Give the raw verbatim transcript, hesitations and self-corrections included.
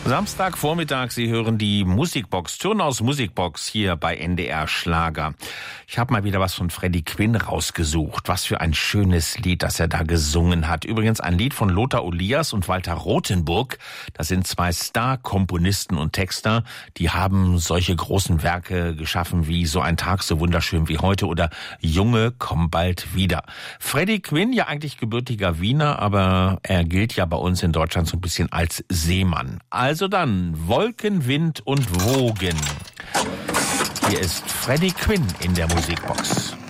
Samstagvormittag, Sie hören die Musikbox, Turnhaus Musikbox hier bei N D R Schlager. Ich habe mal wieder was von Freddie Quinn rausgesucht. Was für ein schönes Lied, das er da gesungen hat. Übrigens ein Lied von Lothar Olias und Walter Rothenburg. Das sind zwei Star-Komponisten und Texter. Die haben solche großen Werke geschaffen wie So ein Tag so wunderschön wie heute oder Junge, komm bald wieder. Freddie Quinn, ja eigentlich gebürtiger Wiener, aber er gilt ja bei uns in Deutschland so ein bisschen als Seemann. Also dann Wolken, Wind und Wogen. Hier ist Freddie Quinn in der Musikbox.